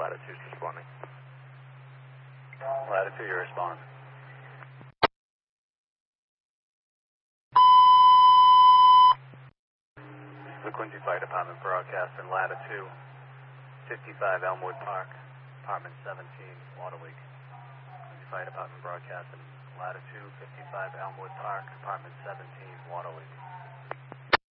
Latitude's responding. Latitude, you're responding. This is the Quincy Fire Department broadcasting Latitude, 55 Elmwood Park, Apartment 17, Waterlake. Quincy Fire Department broadcasting Latitude, 55 Elmwood Park, Apartment 17, Waterlake.